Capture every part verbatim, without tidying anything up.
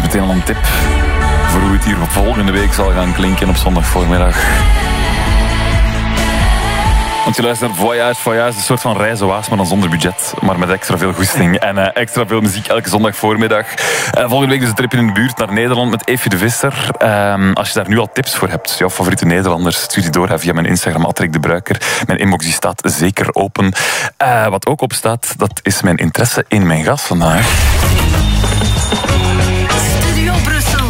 meteen al een tip voor hoe het hier volgende week zal gaan klinken op zondag voormiddag. Want je luistert naar Voyage. Voyage is een soort van reizenwaas, maar dan zonder budget. Maar met extra veel goesting en uh, extra veel muziek elke zondag voormiddag. Uh, volgende week dus een tripje in de buurt naar Nederland met Eefje de Visser. Uh, als je daar nu al tips voor hebt, jouw favoriete Nederlanders, stuur die door via mijn Instagram, Atrik de Bruiker. Mijn inbox die staat zeker open. Uh, wat ook op staat, dat is mijn interesse in mijn gast vandaag. Studio Brussel.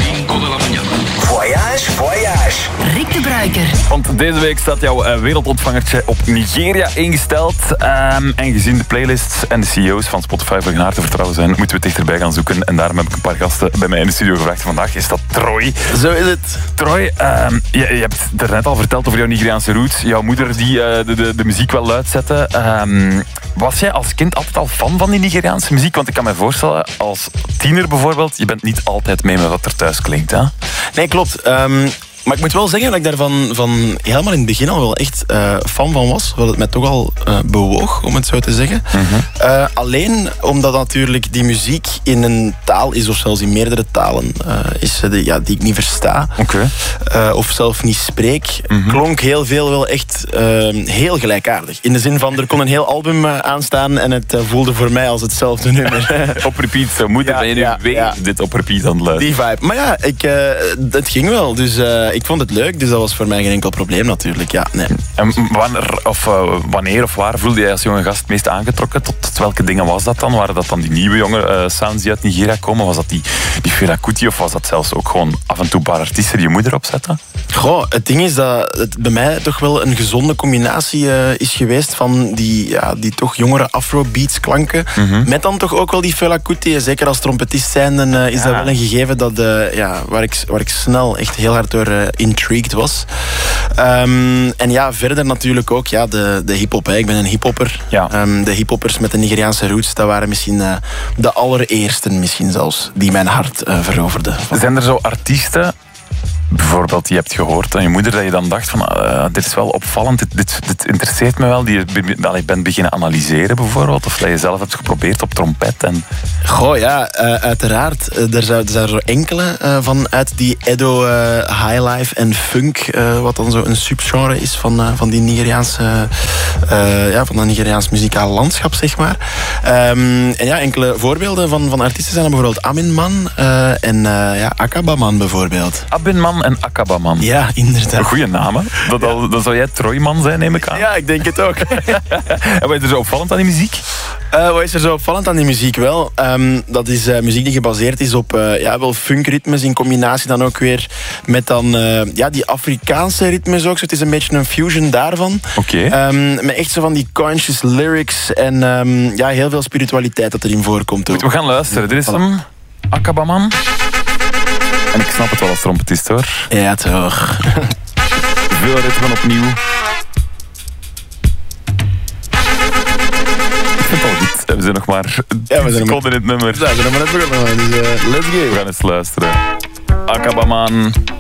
Voyage, voyage. Rick de Bruiker. Want deze week staat jouw uh, wereldontvangertje op Nigeria ingesteld. Um, en gezien de playlists en de C E O's van Spotify voor geen haar te vertrouwen zijn, moeten we het dichterbij gaan zoeken. En daarom heb ik een paar gasten bij mij in de studio gevraagd. Vandaag is dat Troy. Zo is het. Troy, um, je, je hebt er net al verteld over jouw Nigeriaanse roots. Jouw moeder die uh, de, de, de muziek wel luid zette. Um, was jij als kind altijd al fan van die Nigeriaanse muziek? Want ik kan me voorstellen, als tiener bijvoorbeeld, je bent niet altijd mee met wat er thuis klinkt, hè? Nee, klopt. Um, maar ik moet wel zeggen dat ik daar van, van helemaal in het begin al wel echt uh, fan van was. Wat het mij toch al uh, bewoog, om het zo te zeggen. Mm-hmm. Uh, alleen omdat natuurlijk die muziek in een taal is, of zelfs in meerdere talen uh, is, uh, die, ja, die ik niet versta. Okay. Uh, of zelf niet spreek. Mm-hmm. Klonk heel veel wel echt uh, heel gelijkaardig. In de zin van, er kon een heel album uh, aanstaan en het uh, voelde voor mij als hetzelfde nummer. Op repeat, zo moeder, ja, ben je nu ja, weer ja. dit op repeat aan het luisteren. Die vibe. Maar ja, ik, uh, het ging wel. Dus uh, ik vond het leuk. Dus dat was voor mij geen enkel probleem natuurlijk. Ja, nee. En wanneer of, uh, wanneer of waar voelde jij als jonge gast het meest aangetrokken? Tot, tot welke dingen was dat dan? Waren dat dan die nieuwe jonge uh, sounds die uit Nigeria komen? Was dat die, die Fela Kuti of was dat zelfs ook gewoon af en toe een paar artiesten die je moeder opzetten? Goh, het ding is dat het bij mij toch wel een gezonde combinatie uh, is geweest van die, ja, die toch jongere afrobeats klanken. Mm-hmm. Met dan toch ook wel die Fela Kuti. Zeker als trompetist zijnde uh, is ja. dat wel een gegeven dat, uh, ja, waar, ik, waar ik snel echt heel hard door uh, intrigued was. Um, en ja, verder natuurlijk ook ja, de, de hip-hop. Hè. Ik ben een hip-hopper. Ja. Um, de hip-hoppers met de Nigeriaanse roots, dat waren misschien uh, de allereersten misschien zelfs, die mijn hart uh, veroverden. Zijn er zo artiesten, bijvoorbeeld die je hebt gehoord aan je moeder, dat je dan dacht van, uh, dit is wel opvallend, dit, dit, dit interesseert me wel, die je be- bent beginnen analyseren bijvoorbeeld, of dat je zelf hebt geprobeerd op trompet? En... Goh, ja, uh, uiteraard. Uh, er, zijn, er zijn er enkele uh, van uit die Edo uh, highlife en funk, uh, wat dan zo een subgenre is van, uh, van die Nigeriaanse, uh, ja, van dat Nigeriaans muzikaal landschap, zeg maar. Um, en ja, enkele voorbeelden van, van artiesten zijn er bijvoorbeeld Aminman uh, en uh, ja, Akabaman bijvoorbeeld. Aminman en Akabaman. Ja, inderdaad. Een goede namen. Dat al, dan zou jij Troyman zijn, neem ik aan. Ja, ik denk het ook. En wat is er zo opvallend aan die muziek? Uh, wat is er zo opvallend aan die muziek? Wel, um, dat is uh, muziek die gebaseerd is op uh, ja, wel funkritmes in combinatie dan ook weer met dan, uh, ja, die Afrikaanse ritmes ook. Zo, het is een beetje een fusion daarvan. Oké. Okay. Um, met echt zo van die conscious lyrics en um, ja, heel veel spiritualiteit dat erin voorkomt. Ook. Goed, we gaan luisteren. Dit is hem. Akabaman. En ik snap het wel als trompetist, hoor. Ja, toch. Veel ritmen opnieuw. Ik vind het al goed. We zijn nog maar ja, we zijn seconden in het nummer. Ja, we zijn nog maar net begonnen. Dus uh, let's go. We gaan eens luisteren. Akabaman.